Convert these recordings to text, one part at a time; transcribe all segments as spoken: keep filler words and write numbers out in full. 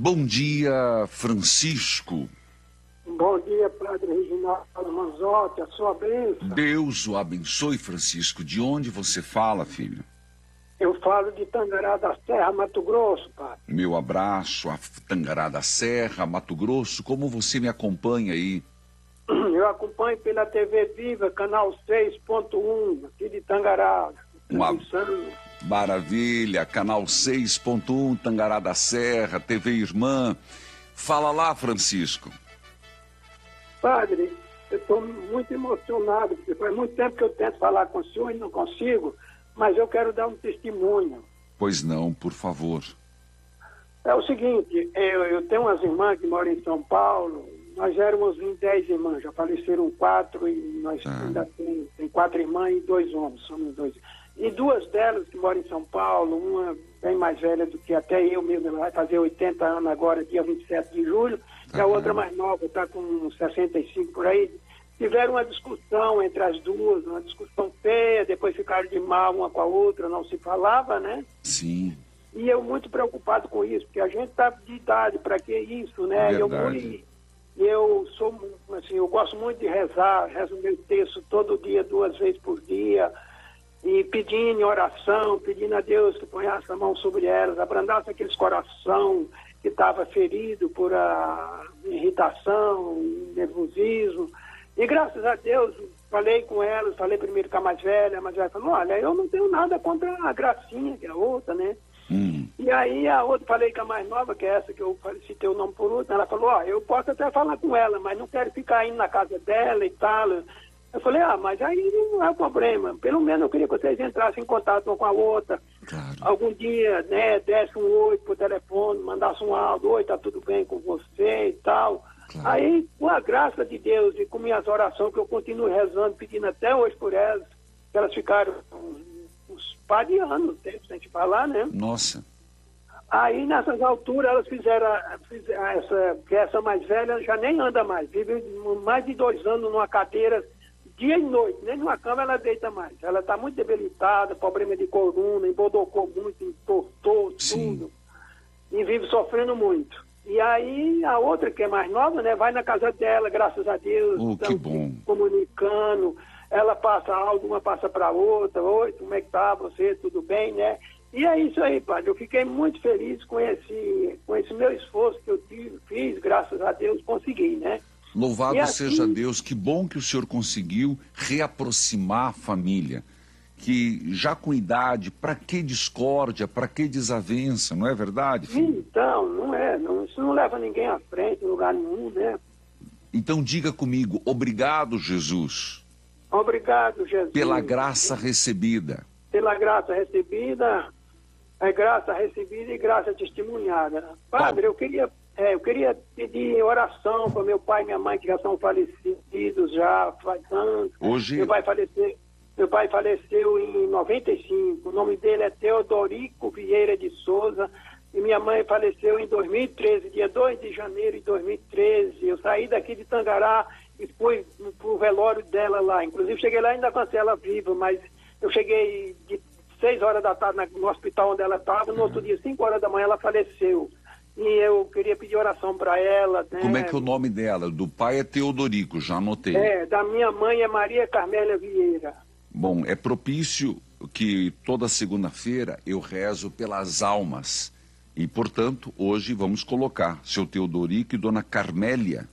Bom dia, Francisco. Bom dia, Padre Reginaldo Manzotti, a sua bênção. Deus o abençoe, Francisco. De onde você fala, filho? Eu falo de Tangará da Serra, Mato Grosso, Padre. Meu abraço a Tangará da Serra, Mato Grosso. Como você me acompanha aí? Eu acompanho pela T V Viva, canal seis ponto um, aqui de Tangará. Uma maravilha, canal seis ponto um, Tangará da Serra, T V Irmã. Fala lá, Francisco. Padre, eu estou muito emocionado, porque faz muito tempo que eu tento falar com o senhor e não consigo, mas eu quero dar um testemunho. Pois não, por favor. É o seguinte, eu, eu tenho umas irmãs que moram em São Paulo, nós éramos em dez irmãs, já faleceram quatro e nós ah. ainda tem, tem quatro irmãs e dois homens, somos dois. E duas delas que moram em São Paulo, uma bem mais velha do que até eu mesmo, ela vai fazer oitenta anos agora, dia vinte e sete de julho, e a outra mais nova, está com sessenta e cinco por aí. Tiveram uma discussão entre as duas, uma discussão feia, depois ficaram de mal uma com a outra, não se falava, né? Sim. E eu muito preocupado com isso, porque a gente está de idade, para que isso, né? Eu, eu sou, assim, eu gosto muito de rezar, rezo meu texto todo dia, duas vezes por dia, e pedindo em oração, pedindo a Deus que ponhasse a mão sobre elas, abrandasse aqueles coração que estava ferido por a irritação, nervosismo. E graças a Deus, falei com elas, falei primeiro com a mais velha, a mais velha falou, olha, eu não tenho nada contra a Gracinha, que é a outra, né? Hum. E aí a outra, falei com a mais nova, que é essa que eu citei o nome por último, ela falou, ó, eu posso até falar com ela, mas não quero ficar indo na casa dela e tal. Eu falei, ah, mas aí não é problema. Pelo menos eu queria que vocês entrassem em contato uma com a outra. Claro. Algum dia, né, desse um oi por telefone, mandasse um áudio, oi, tá tudo bem com você e tal. Claro. Aí, com a graça de Deus e com minhas orações, que eu continuo rezando, pedindo até hoje por elas, que elas ficaram uns, uns par de anos, tempo, sem te falar, né? Nossa. Aí, nessas alturas, elas fizeram, fizeram essa, que essa mais velha já nem anda mais, vive mais de dois anos numa cadeira, dia e noite, nem numa cama ela deita mais. Ela está muito debilitada, problema de coluna, embodocou muito, entortou tudo, e vive sofrendo muito. E aí a outra, que é mais nova, né, vai na casa dela, graças a Deus, oh, que bom. Comunicando, ela passa áudio, uma passa para outra, oi, como é que tá você, tudo bem, né? E é isso aí, padre, eu fiquei muito feliz com esse, com esse meu esforço que eu tive, fiz, graças a Deus, consegui, né? Louvado assim, seja Deus, que bom que o senhor conseguiu reaproximar a família, que já com idade, para que discórdia, para que desavença, não é verdade, filho? Então, não é, não, isso não leva ninguém à frente em lugar nenhum, né? Então diga comigo, obrigado, Jesus. Obrigado, Jesus. Pela graça recebida. Pela graça recebida, é graça recebida e graça testemunhada. Padre, eu queria... É, eu queria pedir oração para meu pai e minha mãe, que já são falecidos já faz anos. Hoje... Meu pai faleceu, meu pai faleceu em noventa e cinco. O nome dele é Teodorico Vieira de Souza. E minha mãe faleceu em dois mil e treze, dia dois de janeiro de dois mil e treze. Eu saí daqui de Tangará e fui pro velório dela lá. Inclusive, cheguei lá ainda com ela viva, mas eu cheguei de seis horas da tarde no hospital onde ela estava. No outro dia, cinco horas da manhã, ela faleceu. E eu queria pedir oração para ela, né? Como é que é o nome dela? Do pai é Teodorico, já anotei. É, da minha mãe é Maria Carmélia Vieira. Bom, é propício que toda segunda-feira eu rezo pelas almas. E, portanto, hoje vamos colocar seu Teodorico e dona Carmélia.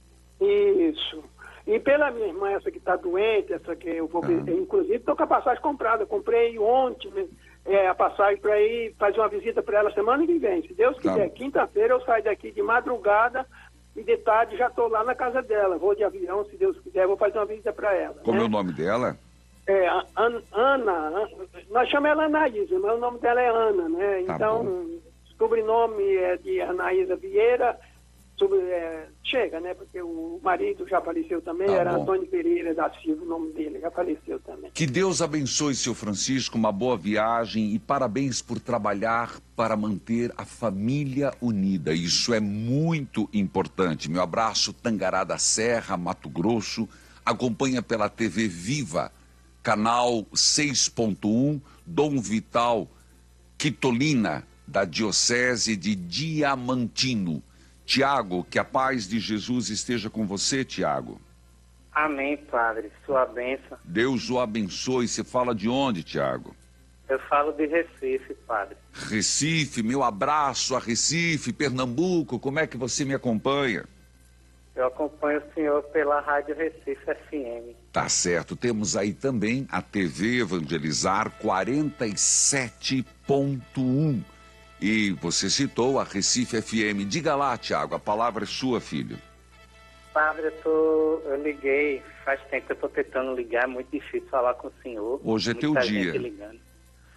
Isso. E pela minha irmã, essa que está doente, essa que eu vou... Ah. Inclusive, estou com a passagem comprada. Comprei ontem, né? É, a passagem para ir fazer uma visita para ela semana que vem. Se Deus quiser, tá. Quinta-feira eu saio daqui de madrugada e de tarde já estou lá na casa dela. Vou de avião, se Deus quiser, vou fazer uma visita para ela. Como né? é o nome dela? É, Ana, Ana, nós chamamos ela Anaísa, mas o nome dela é Ana, né? Tá então, bom. o sobrenome é de Anaísa Vieira, sobre, é, chega, né? Porque o marido já faleceu também, tá era bom. Antônio Pereira da Silva, o nome dele, já faleceu também. Que Deus abençoe, seu Francisco, uma boa viagem e parabéns por trabalhar para manter a família unida. Isso é muito importante. Meu abraço, Tangará da Serra, Mato Grosso. Acompanha pela T V Viva, canal seis ponto um, Dom Vital, Quitolina, da Diocese de Diamantino. Tiago, que a paz de Jesus esteja com você, Tiago. Amém, padre. Sua bênção. Deus o abençoe. Você fala de onde, Tiago? Eu falo de Recife, padre. Recife, meu abraço a Recife, Pernambuco. Como é que você me acompanha? Eu acompanho o senhor pela Rádio Recife F M. Tá certo. Temos aí também a T V Evangelizar quarenta e sete ponto um. E você citou a Recife F M. Diga lá, Tiago, a palavra é sua, filho. Padre, eu, tô, eu liguei, faz tempo que eu estou tentando ligar, é muito difícil falar com o senhor. Hoje é teu Muita dia. gente ligando.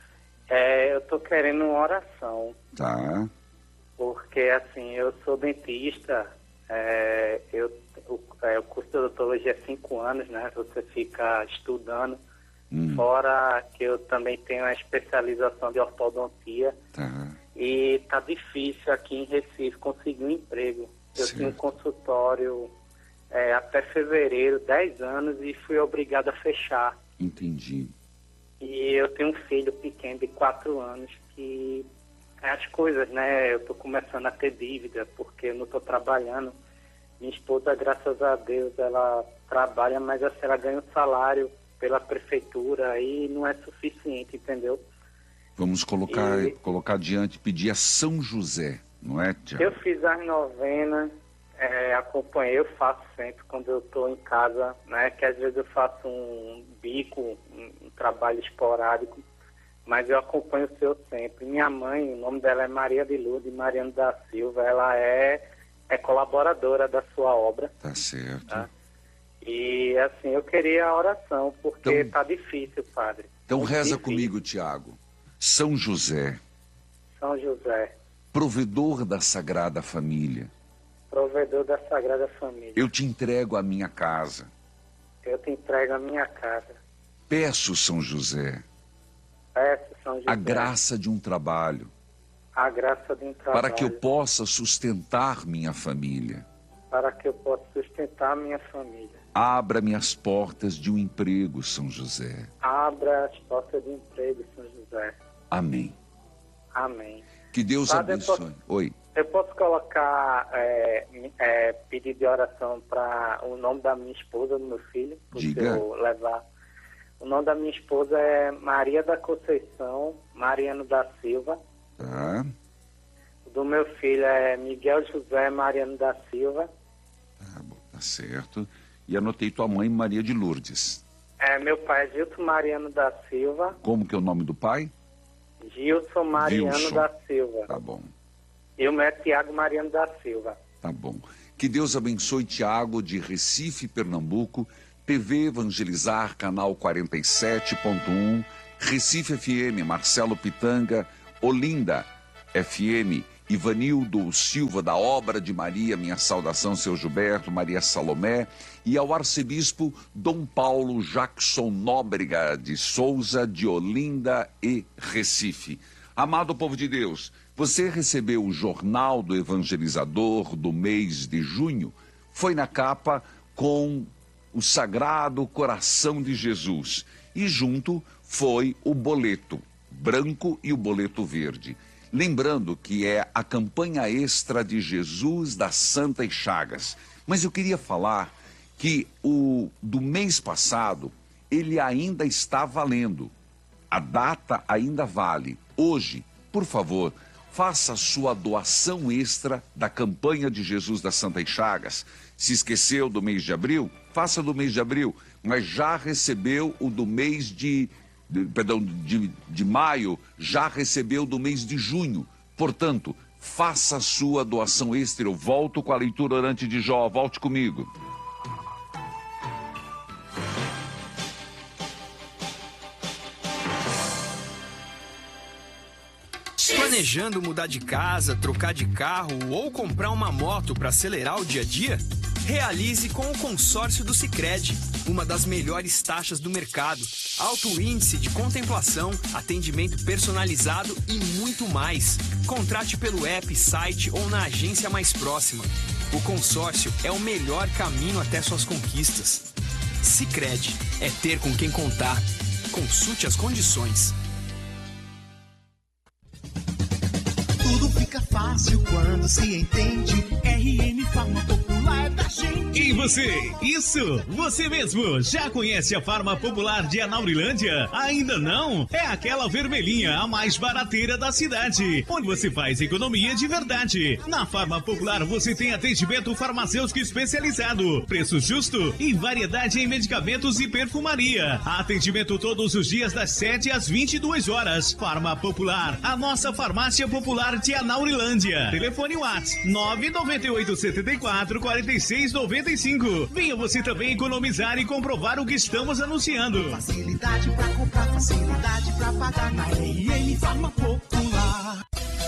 É, eu estou querendo uma oração. Tá. Porque, assim, eu sou dentista, é, eu, o, é, o curso de odontologia é cinco anos, né? Você fica estudando. Hum. Fora que eu também tenho a especialização de ortodontia. Tá. E tá difícil aqui em Recife conseguir um emprego. Eu Certo. tinha um consultório é, até fevereiro, dez anos, e fui obrigado a fechar. Entendi. E eu tenho um filho pequeno de quatro anos que as coisas, né? Eu tô começando a ter dívida porque eu não tô trabalhando. Minha esposa, graças a Deus, ela trabalha, mas assim, ela ganha um salário pela prefeitura e não é suficiente, entendeu? Vamos colocar, E... colocar adiante, pedir a São José, não é, Tiago? Eu fiz as novenas, é, acompanhei, eu faço sempre quando eu estou em casa, né? Que às vezes eu faço um bico, um, um trabalho esporádico, mas eu acompanho o seu sempre. Minha mãe, o nome dela é Maria de Lourdes Mariano da Silva, ela é, é colaboradora da sua obra. Tá certo. Tá? E assim, eu queria a oração, porque Então- tá difícil, padre. Então Muito reza difícil. comigo, Tiago. São José, São José, provedor da Sagrada Família, provedor da Sagrada Família. eu te entrego a minha casa. Eu te entrego a minha casa. Peço, São José, Peço, São José, a graça de um trabalho, a graça de um trabalho, para que eu possa sustentar minha família. para que eu possa sustentar minha família. Abra-me as portas de um emprego, São José. Abra as portas de emprego, São José. Amém. Amém. Que Deus Padre, eu abençoe. posso- Oi. Eu posso colocar é, é, pedido de oração para o nome da minha esposa, do meu filho? Pro Diga. senhor levar. O nome da minha esposa é Maria da Conceição Mariano da Silva. Tá, O do meu filho é Miguel José Mariano da Silva. tá bom, tá certo. E anotei tua mãe, Maria de Lourdes. É, meu pai é Gilson Mariano da Silva. Como que é o nome do pai? Gilson Mariano Gilson. da Silva. Tá bom, E o meu é Tiago Mariano da Silva. tá bom. Que Deus abençoe Tiago de Recife, Pernambuco, T V Evangelizar, canal quarenta e sete ponto um, Recife F M, Marcelo Pitanga, Olinda F M, Ivanildo Silva da Obra de Maria, minha saudação, seu Gilberto, Maria Salomé, e ao arcebispo Dom Paulo Jackson Nóbrega de Souza, de Olinda e Recife. Amado povo de Deus, você recebeu o Jornal do Evangelizador do mês de junho? Foi na capa com o Sagrado Coração de Jesus. E junto foi o boleto branco e o boleto verde. Lembrando que é a campanha extra de Jesus das Santas Chagas. Mas eu queria falar que o do mês passado, ele ainda está valendo. A data ainda vale. Hoje, por favor, faça a sua doação extra da campanha de Jesus das Santas Chagas. Se esqueceu do mês de abril, faça do mês de abril, mas já recebeu o do mês de, de perdão, de, de maio, já recebeu do mês de junho. Portanto, faça a sua doação extra. Eu volto com a leitura orante de Jó. Volte comigo. Planejando mudar de casa, trocar de carro ou comprar uma moto para acelerar o dia a dia? Realize com o consórcio do Sicredi, uma das melhores taxas do mercado, alto índice de contemplação, atendimento personalizado e muito mais. Contrate pelo app, site ou na agência mais próxima. O consórcio é o melhor caminho até suas conquistas. Sicredi é ter com quem contar. Consulte as condições. fácil quando se entende. R M Farma Popular é da gente. E você? Isso! Você mesmo! Já conhece a Farma Popular de Anaurilândia? Ainda não? É aquela vermelhinha, a mais barateira da cidade, onde você faz economia de verdade. Na Farma Popular você tem atendimento farmacêutico especializado, preço justo e variedade em medicamentos e perfumaria. Atendimento todos os dias das sete às vinte e duas horas. Farma Popular, a nossa farmácia popular de Anaurilândia. Telefone WhatsApp nove nove oito sete quatro quatro seis nove cinco. Venha você também economizar e comprovar o que estamos anunciando. Facilidade pra comprar, facilidade pra pagar na R M Farma Popular.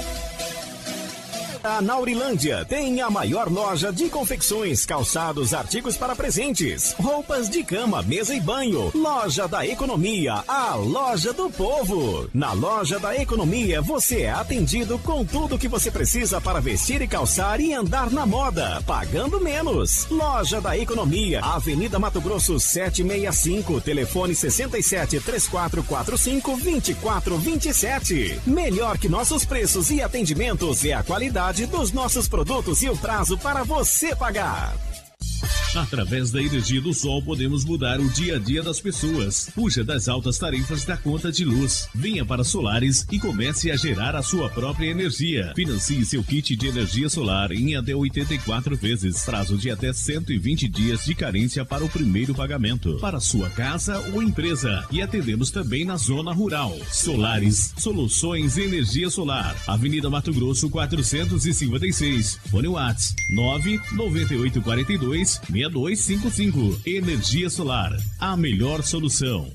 A Naurilândia tem a maior loja de confecções, calçados, artigos para presentes, roupas de cama, mesa e banho. Loja da Economia, a loja do povo. Na Loja da Economia você é atendido com tudo que você precisa para vestir e calçar e andar na moda, pagando menos. Loja da Economia, Avenida Mato Grosso setecentos e sessenta e cinco, telefone sessenta e sete, três quatro quatro cinco, vinte e quatro vinte e sete. Melhor que nossos preços e atendimentos é a qualidade dos nossos produtos e o prazo para você pagar. Através da energia do sol podemos mudar o dia a dia das pessoas. Fuja das altas tarifas da conta de luz. Venha para Solares e comece a gerar a sua própria energia. Financie seu kit de energia solar em até oitenta e quatro vezes. Prazo de até cento e vinte dias de carência para o primeiro pagamento. Para sua casa ou empresa. E atendemos também na zona rural. Solares, soluções em energia solar. Avenida Mato Grosso quatrocentos e cinquenta e seis. Fone WhatsApp nove nove oito quatro dois seis dois cinco cinco. Energia solar, a melhor solução.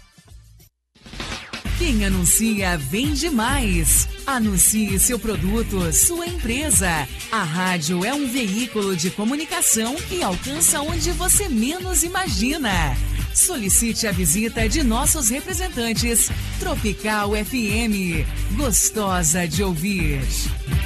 Quem anuncia vende mais. Anuncie seu produto, sua empresa. A rádio é um veículo de comunicação que alcança onde você menos imagina. Solicite a visita de nossos representantes. Tropical F M, gostosa de ouvir.